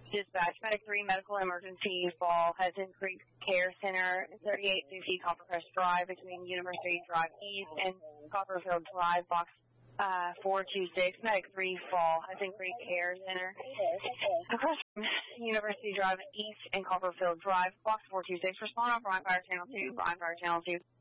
Dispatch, Medic 3, Medical Emergency Fall, Hudson Creek Care Center, 3850 Coppercrest Drive between University Drive East and Copperfield Drive, box 426, Medic 3 Fall, Hudson Creek Care Center, across from University Drive East and Copperfield Drive, box 426. Respond on Bryan Fire Channel 2, Bryan Fire Channel 2.